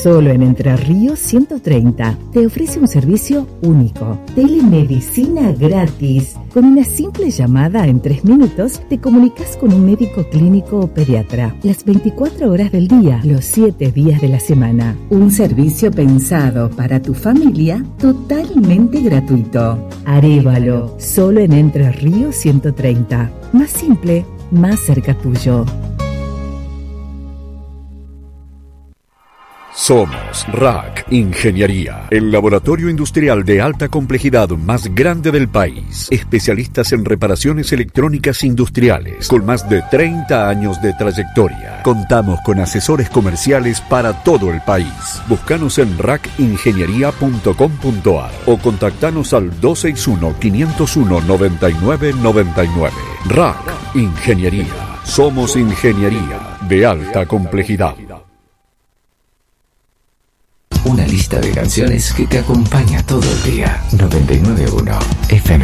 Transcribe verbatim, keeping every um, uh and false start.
Solo en Entre Ríos ciento treinta te ofrece un servicio único. Telemedicina gratis. Con una simple llamada en tres minutos te comunicas con un médico clínico o pediatra. Las veinticuatro horas del día, los siete días de la semana. Un servicio pensado para tu familia totalmente gratuito. Arévalo. Solo en Entre Ríos ciento treinta. Más simple, más cerca tuyo. Somos R A C Ingeniería, el laboratorio industrial de alta complejidad más grande del país. Especialistas en reparaciones electrónicas industriales, con más de treinta años de trayectoria. Contamos con asesores comerciales para todo el país. Búscanos en rac ingeniería punto com punto a r o contactanos al dos seis uno, cinco cero uno, nueve nueve nueve nueve. R A C Ingeniería. Somos ingeniería de alta complejidad. Una lista de canciones que te acompaña todo el día. noventa y nueve punto uno F M.